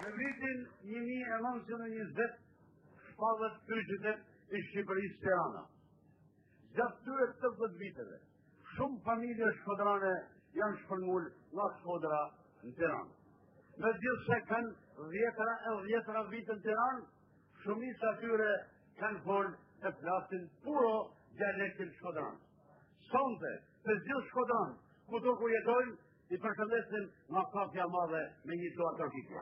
Në vitin 1920 shpallet kryqëtet e Shqipërisë Tirana. Gjatë këtyre 80 viteve, shumë familje shkodrane janë shpërngul nga Shkodra në Tiranë. Me gjithë se kanë 10 vite në Tiranë, shumica atyre kanë folë e flasin puro dialektin shkodran. Sonte, për gjithë shkodran, kudo ku jetojnë, i përshëndesin nga kafja madhe me një tuar tërkitje.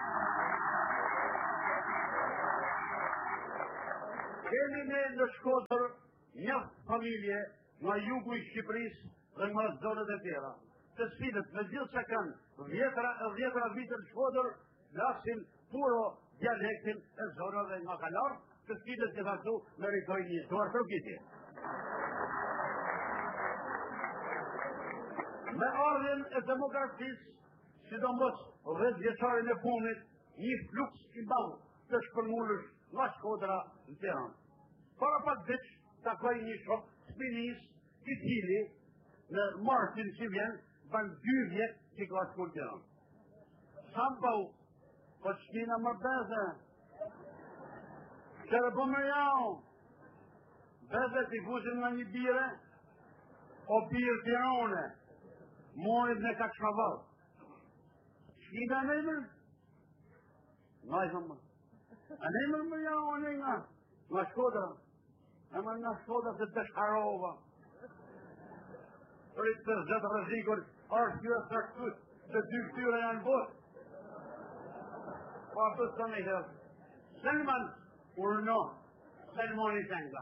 Kemi ne në Shkodër një familje nga jugu i Shqipërisë dhe nga zonët e tjera, të cilët me gjithë që kanë 10 vite në Shkodër, flasin puro dialektin e zonëve nga kalar, të cilët që thashtu meritojnë një tuar tërkitje. Me ardhjen e demografisë, sidomos 10 vjeçarin e funit, një fluks i madh të shpërngulësh nga Shkodra në Tiranë. Para pak ditë takoj një shok spinis i cili në marsin që vjen ban 2 vjet që ka shku në Tiranë. Sa më bau, po qkina më beze, qërë po më jau, beze t'i fusin nga një bire, o birë Tirane, mojët në ka shkaval. Shkina në imër? Nga i thëmë, a në imër më jau, a në nga Shkodra. E më nga Shkodra se të shkarova. Rritë të zëtë rëzikur, arshtyre së shkut, se 2 këtyre janë botë. Po apës të me herë, Selman urno, Selmoni Sengla.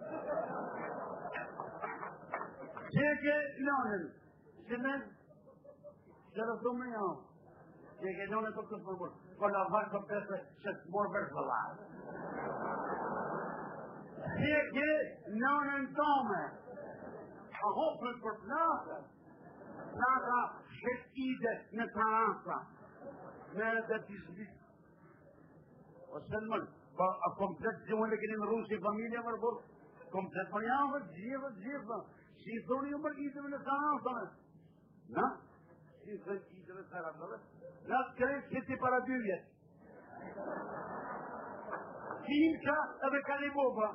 Qeke Lionel, si me, që rëzdo me jo, qeke Lionel për këtë përbër, po la vanë të pese që të morë bërë vëllarë. Qeke Lionel tome, a hopën për plata, plata shetide në Taransa, me dhe tisbit. O Selman, a komplet gjëmën e keni në Rusi familja mërë burë, komplet për javë, gjithë, si i thoni ju mërgjitëve në Taransa, na? Si i mërgjitëve në Taransa, na të krejtë që ti para 2 vjetë. Kimqa edhe Kaliboba.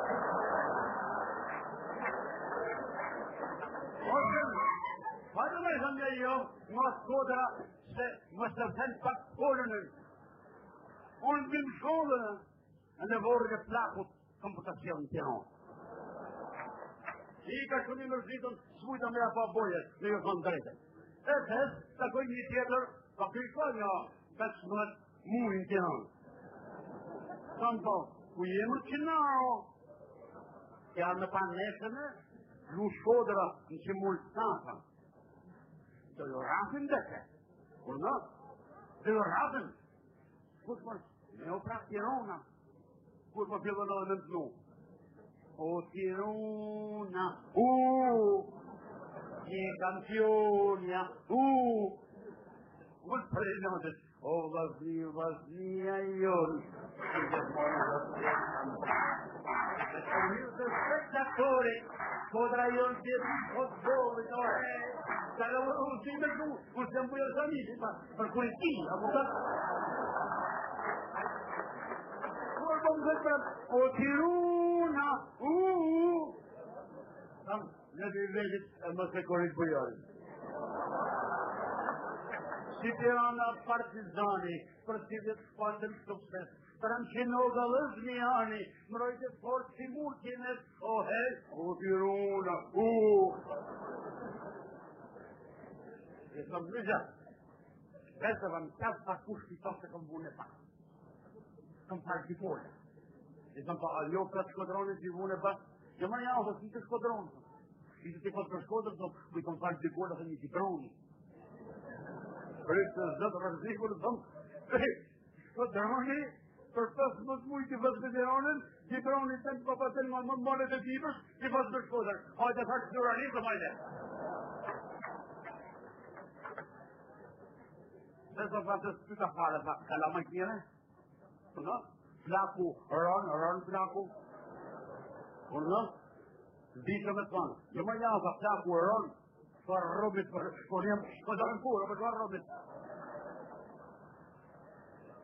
O Selman, pa të me thëmë jo, nga Shkodra, se më së thënë pak polënën. Unë bimë shkollën, e në vorën e plakut, komputacion në Tiranë. I ka shumë i mërzitën, s'mujta me apa bojet, në ju thonë drejte. E tës, takoj një tjetër, pa kërko një 15 mujë në Tiranë. Thamë po, ku jemë që naro? Kja në panesëme, lu Shkodra në që mullë tasa. Të ju rafin dheke. Kur në? Të ju rafin. Kur për me o pra Tirana, kur për fillon edhe në të nu. O Tirana, një kampionja, kur për e nëtës, o vaznia jonë, që gjithmonë dhe të një të spektatori, Shkodra jonë që jetë fotbollit, ka në vërru që i me du, kur se më bujër të njështë, për kur i ti, apo të... O Tirana, në të i vedit e më se korit bujërën. Si Tirana partizani, për cilët shpatën sukses, për në që në gëllëz një ani, mërojtë e fort si murkin e sohe, o Tirana, E thëmë në gjatë, besë vëm qëtë pa kush pito se këm vune pa. Këm parë që pole. E thëmë pa, a jo për shkodronin që vune pa, që më janë, dhe si të shkodronin. I të të këtë për shkodrë, thëmë, kuj këm parë që pole, dhe një qitroni. Rëtë të zëtë rëzikur, thëmë, shkodroni, për pësë më të mujtë i vëzë për tironin, qitroni të në papaten më mëllet e tipës, i vëzë për shkodrë. Hajtë thakë të duranin, të majde. Dhe të fatës të të fare, kalamaj tjere? Flaku, rën flaku? Unë? Dishë me të fanë. Që më janë, flaku, rën, për rëbit, për jem shkodërën purë, për rëbit.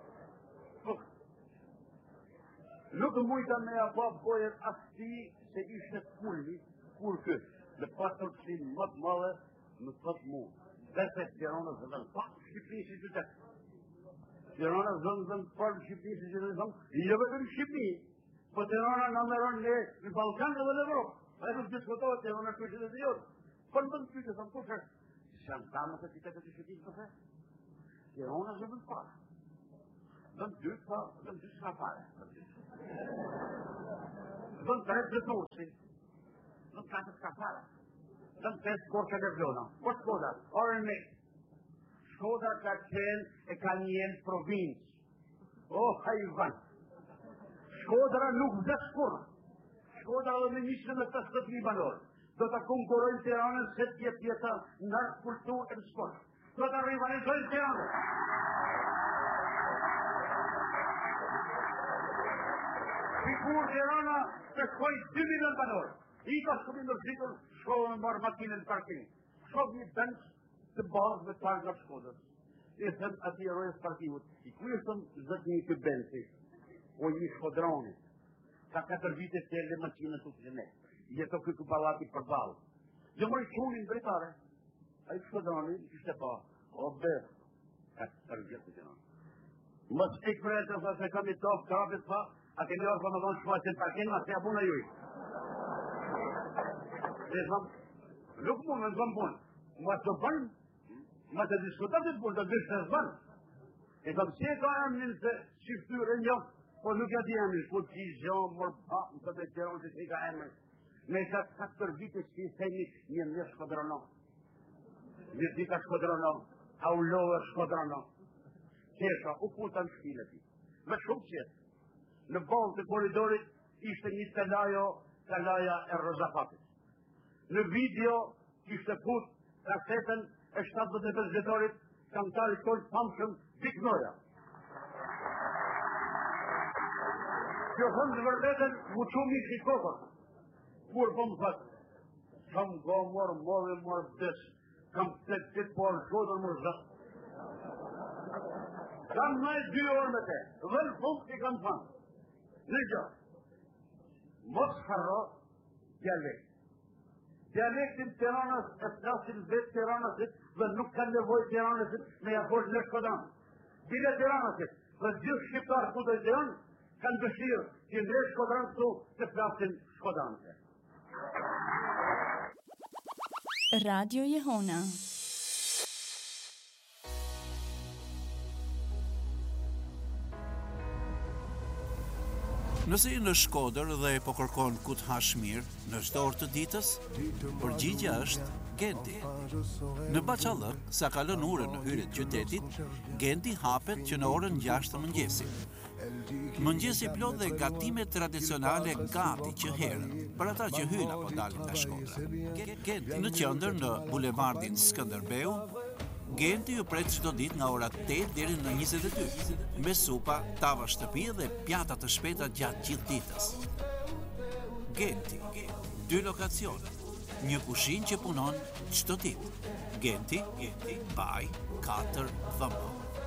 Nuk mujta me apo bojet asti se ishte kulmi, kur kë, në pasërsin më të madhe, më thot mu. Vete Tirana zëndën pa Shqipëri si qytet. Tirana zëndën pa Shqipëri si qytet, jo vetëm Shqipëri, po Tirana nga meron në Balkan dhe në Evropë. A e nuk diskutohet Tirana kërë qytet e jotë. Po në bëndë qytet, thëmë kushë, janë tamë të qytetet e Shqipëri përse? Tirana zëndën pa. Dëmë dy pa, dëmë dy s'ka pare. Dëmë tre të tursi. Dëmë katër s'ka pare. Dëmë pesë korqe dhe vlona. Po Shkoda, orën me. Shkoda ka qenë e ka njenë provincë. O, hajvan. Shkodra nuk vdes kurrë. Shkodra dhe me 150.000 banorë. Do të konkurojnë Tiranën se tjeta në kulturë e në sport. Do të rivalizojnë Tiranën. Sikur Tirana të shkoj 2 milion banorë. I ka shkëmi në zhitur, shkollë në marë makinën në parking. Shkoj një bench të bazë me parë nga Shkodës. I thëm ati erojës partivut. I kujësëm zëtë një të benci. O një shkodrani. Ka 4 vite të tjelle makinën të të gjenet. Jeto këtë balati për balë. Jo më i qunin bretare. A i shkodrani, i kështë e pa. O bërë. 4 vite të gjenet. Më stik për e të sa se kam i top, krapit pa. A ke një orë për më dhonë shkuat që në parking, ma se abuna juj. E thëmë, nuk mund në zonë punë. Ma të bënë, ma të diskutatit punë, të dështë të zbanë. E thëmë, si e ka emnin se shiftyre një, po nuk ja di emnin, po që i zhonë, mërë pa, në të betjeron që i ka emnin. Me ka 4 vite që i themi një shkodrono. Një dika shkodrono, aullohe shkodrono. Qesha, u puta në shpile ti. Me shumë qesë. Në balë të koridorit ishte një talaja e Rozafatit. Në video ishte put kasetën e 75 vjetorit këngëtarit tonë famshëm Piknoja. Kjo thëmë të vërdetën mu qumi shikokër. Kur po më thëtë, kam go morë des, kam të por shodër më zëtë. Kam nëjë 2 orë me te, dhe në fund i kam thënë. Në gjë, mos harro dialekt. Dialektin Tiranës e flasin vetë Tiranësit dhe nuk kanë nevojë Tiranësit me jakosh në Shkodanë. Bile Tiranësit dhe gjithë shqiptarë ku të janë kanë dëshirë që ndre Shkodanë këtu të flasin Shkodanëse. Radio Jehona. Nëse i në Shkodër dhe po kërkon ku të hash mirë në çdo orë të ditës, përgjigjja është Genti. Në Baqallëk, sa kalon orën në hyrje të qytetit, Genti hapet që në orën 6 të mëngjesit. Mëngjesi plot dhe gatime tradicionale gati që herën, për ata që hyjnë apo dalin nga Shkodra. Genti në qendër në bulevardin Skënderbeu, Genti ju pret çdo ditë nga ora 8 deri në 22, me supa, tava shtëpi dhe pjata të shpejta gjatë gjithë ditës. Genti, 2 lokacione, një kushinë që punon çdo ditë. Genti, Baj 4 dhëmbë.